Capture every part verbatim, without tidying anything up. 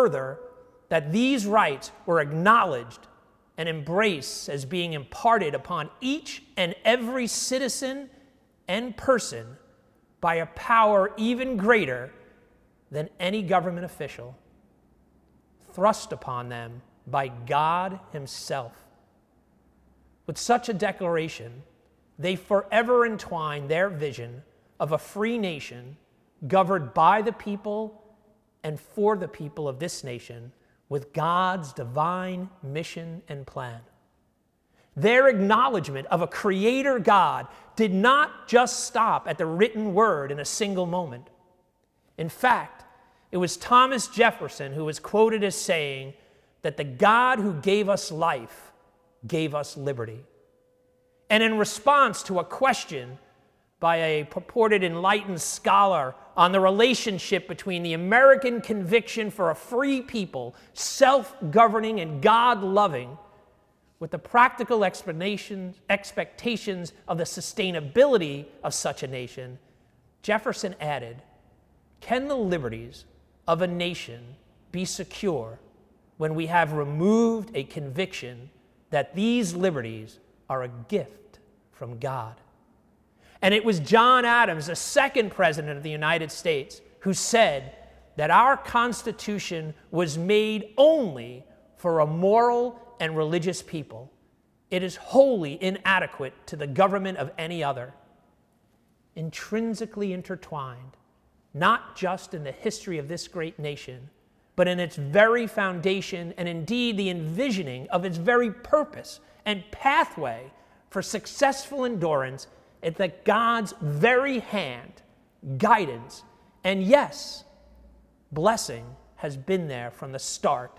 further that these rights were acknowledged and embraced as being imparted upon each and every citizen and person by a power even greater than any government official, thrust upon them by God himself. With such a declaration, they forever entwine their vision of a free nation governed by the people and for the people of this nation with God's divine mission and plan. Their acknowledgement of a creator God did not just stop at the written word in a single moment. In fact, it was Thomas Jefferson who was quoted as saying that the God who gave us life gave us liberty. And in response to a question by a purported enlightened scholar on the relationship between the American conviction for a free people, self-governing and God-loving, with the practical explanations, expectations of the sustainability of such a nation, Jefferson added, "Can the liberties of a nation be secure when we have removed a conviction that these liberties are a gift from God?" And it was John Adams, the second president of the United States, who said that our Constitution was made only for a moral and religious people. It is wholly inadequate to the government of any other. Intrinsically intertwined, not just in the history of this great nation, but in its very foundation and indeed the envisioning of its very purpose and pathway for successful endurance, is that God's very hand, guidance, and yes, blessing has been there from the start.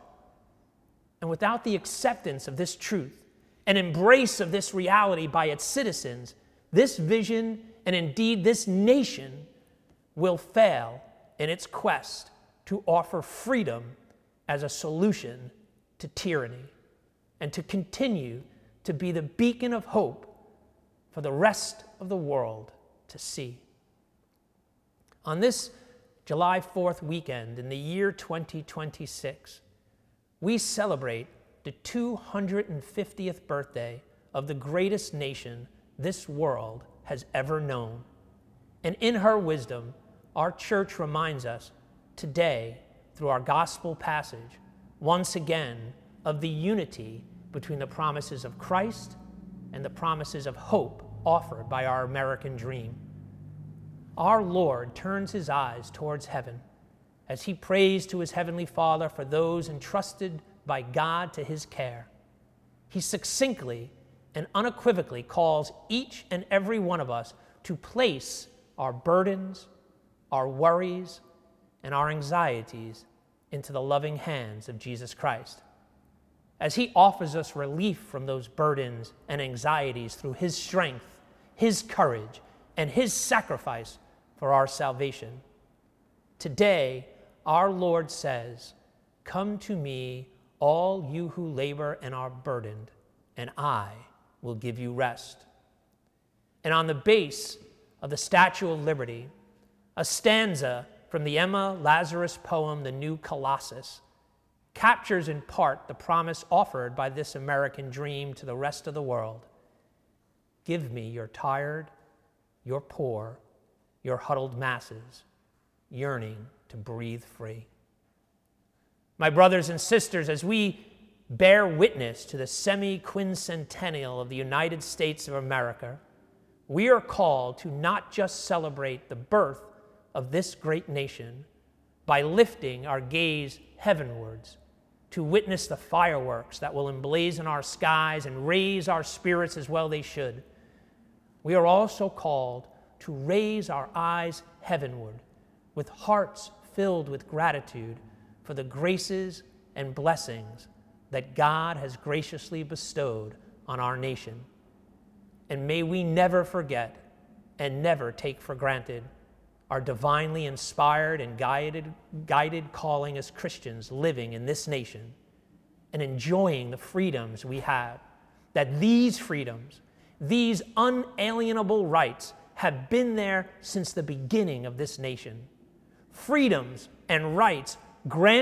And without the acceptance of this truth and embrace of this reality by its citizens, this vision and indeed this nation will fail in its quest to offer freedom as a solution to tyranny and to continue to be the beacon of hope for the rest of the world to see. On this July fourth weekend in the year twenty twenty-six, we celebrate the two hundred fiftieth birthday of the greatest nation this world has ever known. And in her wisdom, our church reminds us today, through our gospel passage, once again of the unity between the promises of Christ and the promises of hope offered by our American dream. Our Lord turns his eyes towards heaven as he prays to his heavenly Father for those entrusted by God to his care. He succinctly and unequivocally calls each and every one of us to place our burdens, our worries, and our anxieties into the loving hands of Jesus Christ, as he offers us relief from those burdens and anxieties through his strength, his courage, and his sacrifice for our salvation. Today, our Lord says, "Come to me, all you who labor and are burdened, and I will give you rest." And on the base of the Statue of Liberty, a stanza from the Emma Lazarus poem, The New Colossus, captures in part the promise offered by this American dream to the rest of the world. "Give me your tired, your poor, your huddled masses, yearning to breathe free." My brothers and sisters, as we bear witness to the semi-quincentennial of the United States of America, we are called to not just celebrate the birth of this great nation by lifting our gaze heavenwards to witness the fireworks that will emblazon our skies and raise our spirits as well they should. We are also called to raise our eyes heavenward with hearts filled with gratitude for the graces and blessings that God has graciously bestowed on our nation. And may we never forget and never take for granted our divinely inspired and guided, guided calling as Christians living in this nation and enjoying the freedoms we have, that these freedoms, these unalienable rights have been there since the beginning of this nation. Freedoms and rights granted